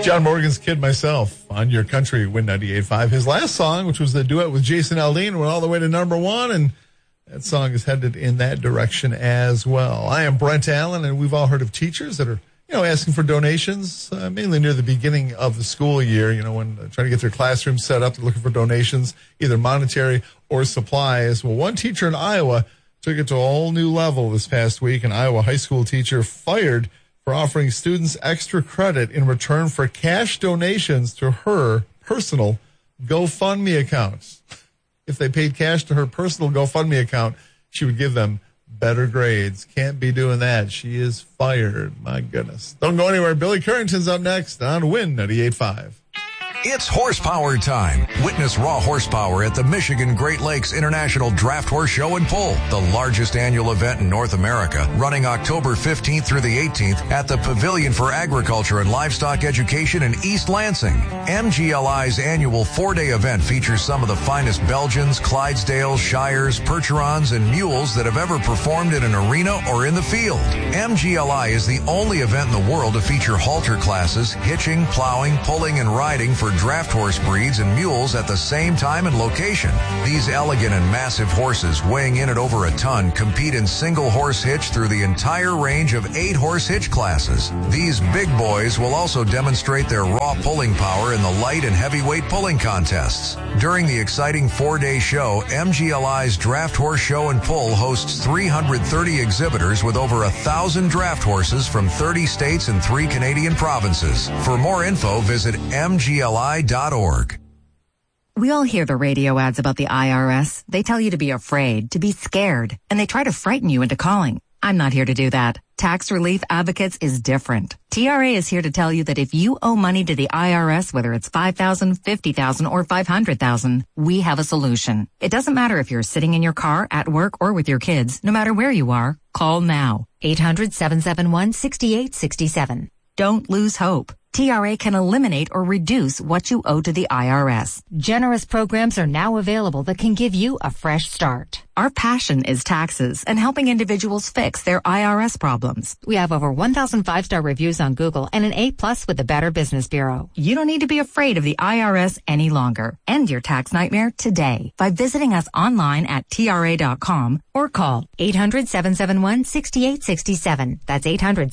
John Morgan's Kid Myself on your country, Win 98.5. His last song, which was the duet with Jason Aldean, went all the way to number one, and that song is headed in that direction as well. I am Brent Allen, and we've all heard of teachers that are, asking for donations, mainly near the beginning of the school year, when trying to get their classroom set up, they're looking for donations, either monetary or supplies. Well, one teacher in Iowa took it to a whole new level this past week. An Iowa high school teacher fired for offering students extra credit in return for cash donations to her personal GoFundMe account. If they paid cash to her personal GoFundMe account, she would give them better grades. Can't be doing that. She is fired. My goodness. Don't go anywhere. Billy Currington's up next on Win 98.5. It's horsepower time. Witness raw horsepower at the Michigan Great Lakes International Draft Horse Show and Pull, the largest annual event in North America, running October 15th through the 18th at the Pavilion for Agriculture and Livestock Education in East Lansing. MGLI's annual 4-day event features some of the finest Belgians, Clydesdales, Shires, Percherons, and mules that have ever performed in an arena or in the field. MGLI is the only event in the world to feature halter classes, hitching, plowing, pulling, and riding for draft horse breeds and mules at the same time and location. These elegant and massive horses, weighing in at over a ton, compete in single horse hitch through the entire range of 8-horse hitch classes. These big boys will also demonstrate their raw pulling power in the light and heavyweight pulling contests. During the exciting 4-day show, MGLI's Draft Horse Show and Pull hosts 330 exhibitors with over 1,000 draft horses from 30 states and 3 Canadian provinces. For more info, visit MGLI.org. We all hear the radio ads about the IRS. They tell you to be afraid, to be scared, and they try to frighten you into calling. I'm not here to do that. Tax Relief Advocates is different. TRA is here to tell you that if you owe money to the IRS, whether it's $5,000, $50,000, or $500,000, we have a solution. It doesn't matter if you're sitting in your car, at work, or with your kids. No matter where you are, call now. 800-771-6867. Don't lose hope. TRA can eliminate or reduce what you owe to the IRS. Generous programs are now available that can give you a fresh start. Our passion is taxes and helping individuals fix their IRS problems. We have over 1,000 5-star reviews on Google and an A+ with the Better Business Bureau. You don't need to be afraid of the IRS any longer. End your tax nightmare today by visiting us online at TRA.com or call 800-771-6867. That's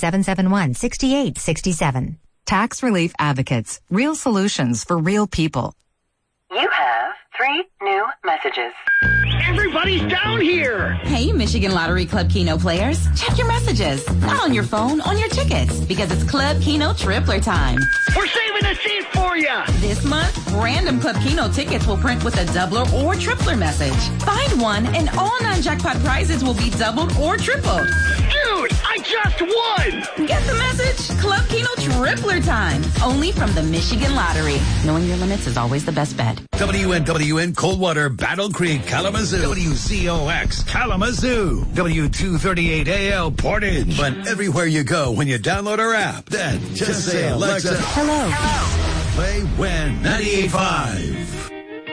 800-771-6867. Tax Relief Advocates. Real solutions for real people. You have 3 new messages. Everybody's down here! Hey, Michigan Lottery Club Keno players. Check your messages. Not on your phone, on your tickets. Because it's Club Keno Tripler time. We're saving a seat for you! This month, random Club Keno tickets will print with a doubler or tripler message. Find one and all non-jackpot prizes will be doubled or tripled. Dude, I just won! Get the message? Club Keno Tripler time. Only from the Michigan Lottery. Knowing your limits is always the best bet. WNWN Coldwater, Battle Creek, Kalamazoo. WCOX Kalamazoo. W238AL Portage. But everywhere you go when you download our app, then just say, Alexa, Hello. play Win 98.5.